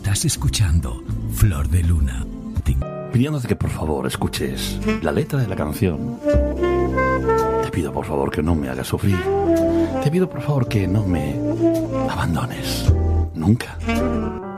Estás escuchando Flor de Luna. Pidiéndote que por favor escuches la letra de la canción. Te pido por favor que no me hagas sufrir. Te pido por favor que no me abandones. Nunca.